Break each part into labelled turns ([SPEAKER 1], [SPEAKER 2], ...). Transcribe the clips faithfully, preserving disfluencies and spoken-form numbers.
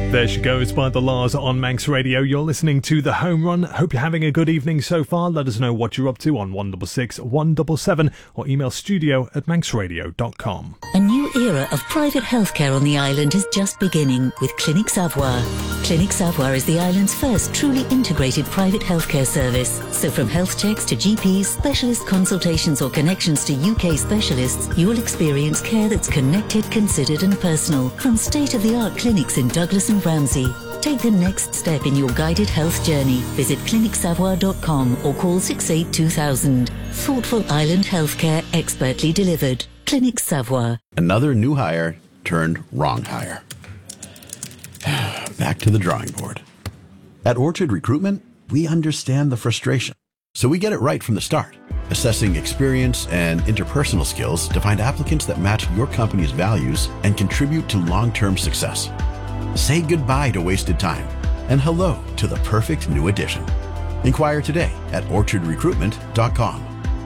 [SPEAKER 1] There she goes by the Lars on Manx Radio. You're listening to The Home Run. Hope you're having a good evening so far. Let us know what you're up to on one six six, one seven seven or email studio at manx radio dot com.
[SPEAKER 2] A new era of private healthcare on the island is just beginning with Clinic Savoir. Clinic Savoir is the island's first truly integrated private healthcare service. So from health checks to G Ps, specialist consultations or connections to U K specialists, you'll experience care that's connected, considered and personal from state-of-the-art clinics in Douglas and Ramsey. Take the next step in your guided health journey. Visit clinic savoir dot com or call six eight two thousand. Thoughtful island healthcare expertly delivered. Clinic Savoir.
[SPEAKER 3] Another new hire turned wrong hire. Back to the drawing board. At Orchard Recruitment, we understand the frustration, so we get it right from the start, assessing experience and interpersonal skills to find applicants that match your company's values and contribute to long-term success. Say goodbye to wasted time and hello to the perfect new addition. Inquire today at orchard recruitment dot com.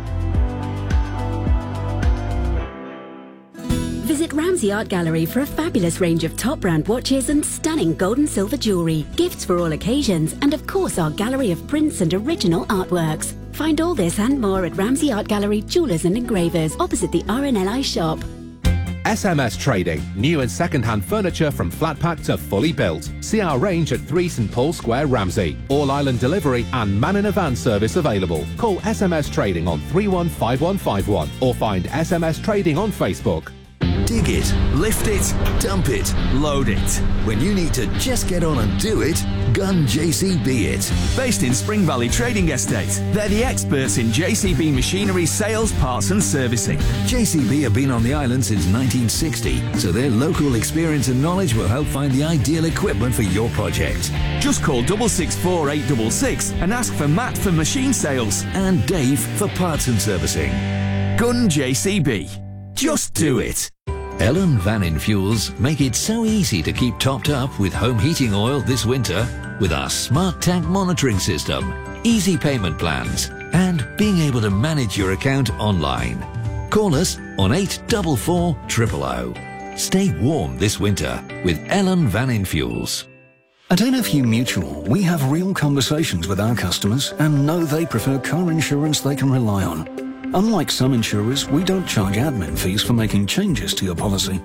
[SPEAKER 4] Visit Ramsey Art Gallery for a fabulous range of top brand watches and stunning gold and silver jewellery, gifts for all occasions, and of course our gallery of prints and original artworks. Find all this and more at Ramsey Art Gallery, Jewellers and Engravers, opposite the R N L I shop.
[SPEAKER 5] S M S Trading, new and second-hand furniture from flat pack to fully built. See our range at three St Paul Square, Ramsey. All island delivery and man in a van service available. Call S M S Trading on three one five one five one or find S M S Trading on Facebook.
[SPEAKER 6] Dig it, lift it, dump it, load it. When you need to just get on and do it, Gun J C B it.
[SPEAKER 7] Based in Spring Valley Trading Estate, they're the experts in J C B machinery sales, parts and servicing.
[SPEAKER 6] J C B have been on the island since nineteen sixty, so their local experience and knowledge will help find the ideal equipment for your project.
[SPEAKER 7] Just call six six four eight six six and ask for Matt for machine sales.
[SPEAKER 6] And Dave for parts and servicing.
[SPEAKER 7] Gun J C B. Just do it.
[SPEAKER 6] Ellen Van In Fuels make it so easy to keep topped up with home heating oil this winter with our smart tank monitoring system, easy payment plans, and being able to manage your account online. Call us on eight four four, zero zero zero. Stay warm this winter with Ellen Van In Fuels.
[SPEAKER 8] At N F U Mutual, we have real conversations with our customers and know they prefer car insurance they can rely on. Unlike some insurers, we don't charge admin fees for making changes to your policy.